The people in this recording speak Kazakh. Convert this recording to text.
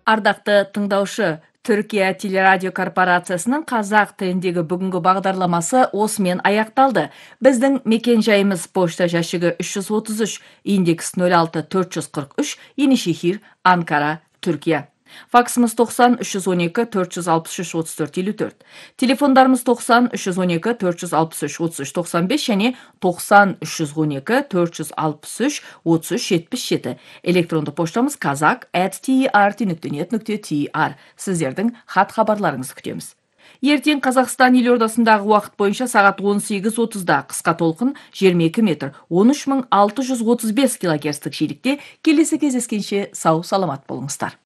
Ардақты тыңдаушы, Түркия телерадио корпорациясының қазақ тіліндегі бүгінгі бағдарламасы осымен аяқталды. Біздің мекен жайымыз почта жәшігі 333, индекс 06443, Енишехир, Анкара, Түркия. Факсымыз 90 312 463 34 54. Телефондарымыз 90 312 463 33 95 және 90 312 463 33 77. Электронды поштамыз kazak@trt.net.tr. Сіздердің хат хабарларыңызды күтеміз. Ертең Қазақстан елордасындағы уақыт бойынша сағат 18:30-да қысқа толқын 22 метр 13635 килогерцтік жиілікте келесі кездескенше сау саламат болыңыздар.